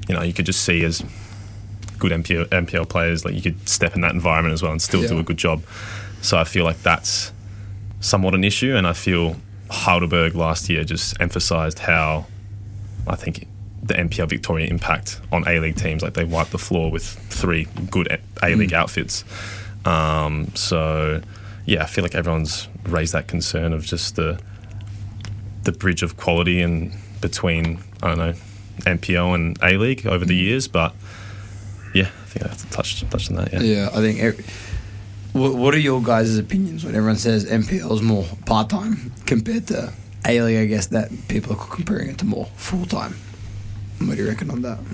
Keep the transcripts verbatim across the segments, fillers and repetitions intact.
you know, you could just see as good N P L, N P L players, like you could step in that environment as well and still yeah. do a good job. So I feel like that's somewhat an issue, and I feel Heidelberg last year just emphasised how I think the N P L Victoria impact on A-League teams, like they wiped the floor with three good A-League mm. outfits. Um, so yeah, I feel like everyone's raised that concern of just the the bridge of quality and between, I don't know, N P L and A-League over the years, but yeah, I think I have to touch, touch on that, yeah. Yeah, I think... Every, what, what are your guys' opinions when everyone says N P L is more part-time compared to A-League? I guess that people are comparing it to more full-time. What do you reckon on that?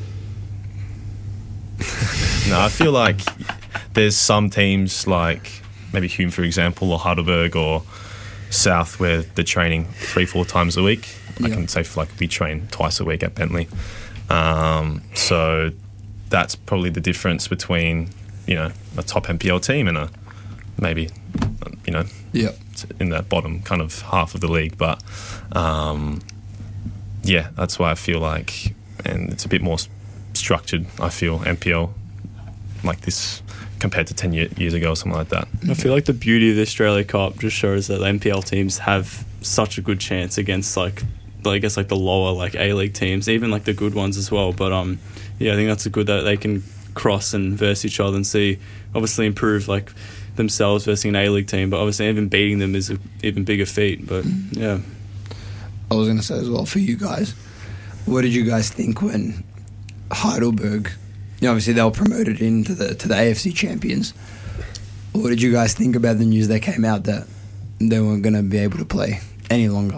No, I feel like there's some teams like maybe Hume, for example, or Heidelberg or South where they're training three, four times a week. Yeah. I can say for like we train twice a week at Bentley. Um, so that's probably the difference between, you know, a top N P L team and a maybe, you know, yeah. in that bottom kind of half of the league. But um, yeah, that's why I feel like, and it's a bit more structured, I feel, N P L like this compared to ten year, years ago or something like that. I feel like the beauty of the Australia Cup just shows that the N P L teams have such a good chance against like, I guess like the lower like A-League teams, even like the good ones as well. But um, yeah, I think that's a good that they can cross and verse each other and see, obviously improve like themselves versus an A-League team, but obviously even beating them is an even bigger feat. But yeah. I was going to say as well, for you guys, what did you guys think when Heidelberg, you know, obviously they were promoted into the to the A F C champions. What did you guys think about the news that came out that they weren't going to be able to play any longer?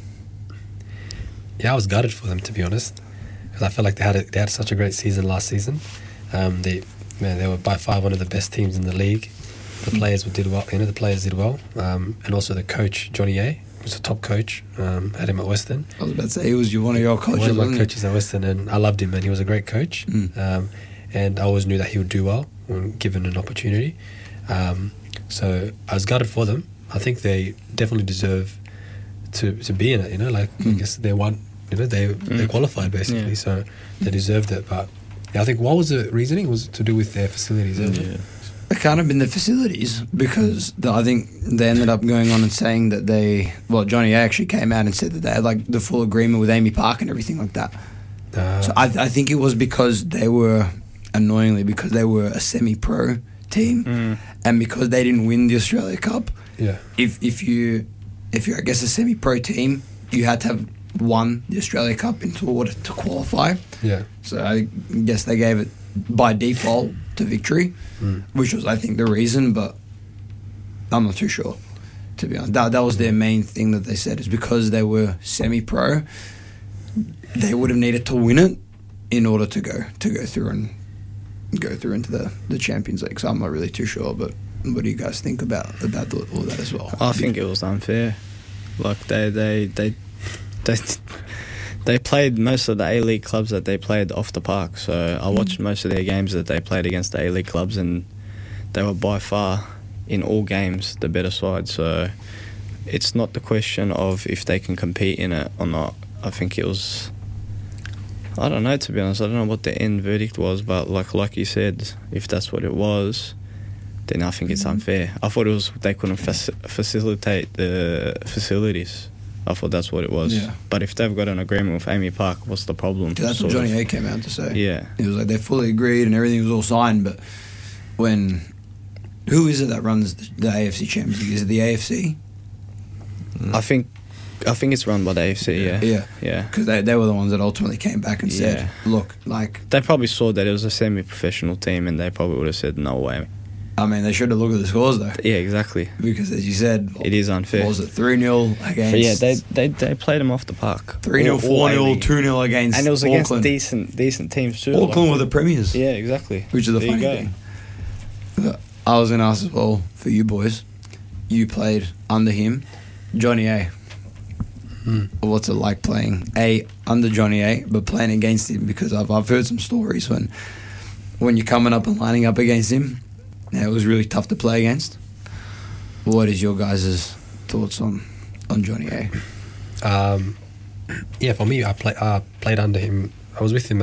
Yeah, I was gutted for them, to be honest, because I felt like they had a, they had such a great season last season. Um, they man, they were by far one of the best teams in the league. The players did well. You know, the players did well, um, and also the coach Johnny A was a top coach. Um, had him at Western. I was about to say he was one of your coaches. One of my wasn't coaches he? at Western, and I loved him, man. He was a great coach, Mm. um, and I always knew that he would do well when given an opportunity. Um, so I was gutted for them. I think they definitely deserve to to be in it. You know, like Mm. I guess they won. You know, they Mm. they qualified basically, Yeah. so they deserved it. But yeah, I think what was the reasoning was to do with their facilities. Wasn't it? Yeah. It can't have been the facilities because the, I think they ended up going on and saying that they, well, Johnny A actually came out and said that they had like the full agreement with Amy Park and everything like that. Uh, So I, I think it was because they were, annoyingly, because they were a semi-pro team Mm. and because they didn't win the Australia Cup. yeah, If if you if you're I guess a semi-pro team, you had to have won the Australia Cup in order to qualify. yeah, So I guess they gave it by default to Victory, mm. which was I think the reason, but I'm not too sure, to be honest. That, that was their main thing that they said, is because they were semi-pro, they would have needed to win it in order to go to go through and go through into the, the Champions League. So I'm not really too sure, but what do you guys think about about the, all that as well? I think it was unfair. Like they they they they they played most of the A-League clubs that they played off the park. So I watched most of their games that they played against the A-League clubs, and they were by far in all games the better side. So it's not the question of if they can compete in it or not. I think it was, I don't know, to be honest. I don't know what the end verdict was, but like like you said, if that's what it was, then I think it's unfair. I thought it was they couldn't faci- facilitate the facilities. I thought that's what it was. Yeah. But if they've got an agreement with Amy Park, what's the problem? That's what sort Johnny of? A came out to say. Yeah. It was like they fully agreed and everything was all signed, but when... Who is it that runs the, the A F C Champions League? Is it the A F C? I think I think it's run by the A F C, yeah. Yeah. Yeah. Because they, they were the ones that ultimately came back and said, Yeah. look, like... They probably saw that it was a semi-professional team and they probably would have said, no way. I mean, they should have looked at the scores, though. Yeah, exactly. Because, as you said... It is unfair. What was it, three nil against... But yeah, they, they they played them off the park. three nil, All- all four nil, A-League. two nil against And it was against Auckland. decent decent teams too. Auckland like- were the premiers. Yeah, exactly. Which is the There you funny go. thing. But I was going to ask as well, for you boys, you played under him, Johnny A. Mm. What's it like playing A under Johnny A, but playing against him? Because I've I've heard some stories when when you're coming up and lining up against him, it was really tough to play against. What is your guys' thoughts on, on Johnny A? Um, yeah, for me, I play I played under him. I was with him